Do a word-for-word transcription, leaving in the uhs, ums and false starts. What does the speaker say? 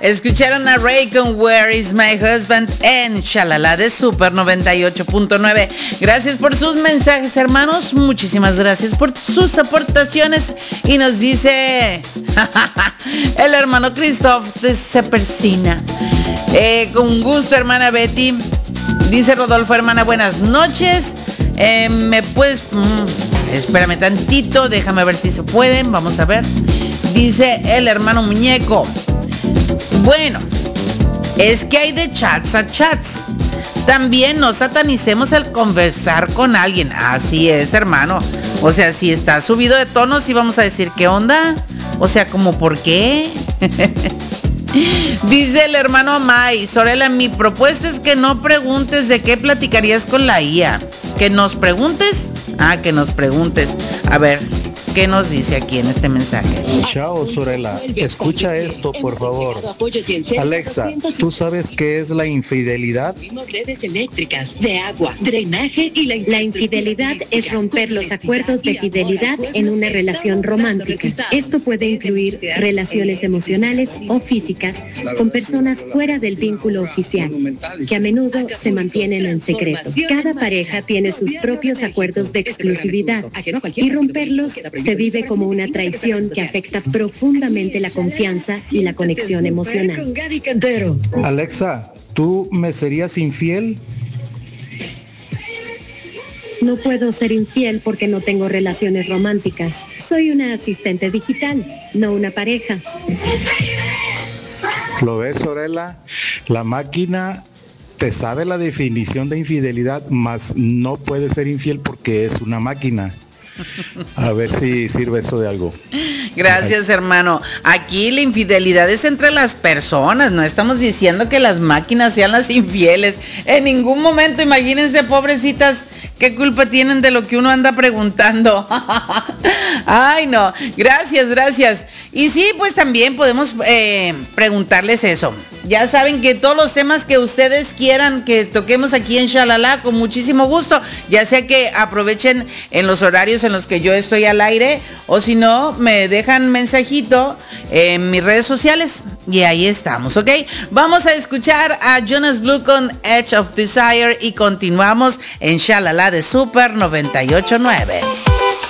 Escucharon a Ray con Where is my husband en Shalala de Super noventa y ocho punto nueve. Gracias por sus mensajes, hermanos. Muchísimas gracias por sus aportaciones. Y nos dice el hermano Christoph se persina. Eh, con gusto, hermana Betty. Dice Rodolfo, hermana, buenas noches. Eh, ¿Me puedes...? Mm, espérame tantito, déjame ver si se pueden. Vamos a ver. Dice el hermano Muñeco. Bueno, es que hay de chats a chats. También no satanicemos al conversar con alguien. Así es, hermano. O sea, si está subido de tono, sí vamos a decir, ¿qué onda? O sea, ¿cómo por qué? Dice el hermano Amay, Sorela, mi propuesta es que no preguntes de qué platicarías con la I A. Que nos preguntes. Ah, que nos preguntes. A ver, ¿qué nos dice aquí en este mensaje? Chao, Sorela. Escucha esto, por favor. Alexa, ¿tú sabes qué es la infidelidad? Redes eléctricas, de agua, drenaje y la, la infidelidad es romper los acuerdos de fidelidad en una relación romántica. Esto puede incluir relaciones emocionales o físicas con personas fuera del vínculo oficial, que a menudo se mantienen en secreto. Cada pareja tiene sus propios acuerdos de exclusividad y romperlos se vive como una traición que afecta profundamente la confianza y la conexión emocional. Alexa, ¿tú me serías infiel? No puedo ser infiel porque no tengo relaciones románticas. Soy una asistente digital, no una pareja. ¿Lo ves, Sorela? La máquina te sabe la definición de infidelidad, mas no puede ser infiel porque es una máquina. A ver si sirve eso de algo. Gracias, hermano. Aquí la infidelidad es entre las personas. No estamos diciendo que las máquinas sean las infieles. En ningún momento, imagínense, pobrecitas, ¿qué culpa tienen de lo que uno anda preguntando? Ay, no. Gracias, gracias. Y sí, pues también podemos eh, preguntarles eso. Ya saben que todos los temas que ustedes quieran que toquemos aquí en Shalala, con muchísimo gusto. Ya sea que aprovechen en los horarios en los que yo estoy al aire, o si no, me dejan mensajito en mis redes sociales. Y ahí estamos, ¿ok? Vamos a escuchar a Jonas Blue con Edge of Desire y continuamos en Shalala de Super noventa y ocho punto nueve.